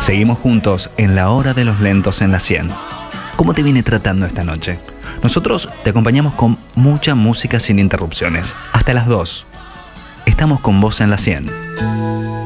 Seguimos juntos en la hora de los lentos en la 100. ¿Cómo te viene tratando esta noche? Nosotros te acompañamos con mucha música sin interrupciones. Hasta las 2. Estamos con vos en la 100.